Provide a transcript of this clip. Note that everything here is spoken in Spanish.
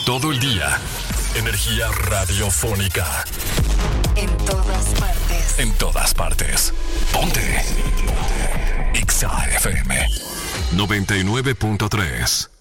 Todo el día. Energía radiofónica. En todas partes. En todas partes. Ponte. Exa FM 99.3.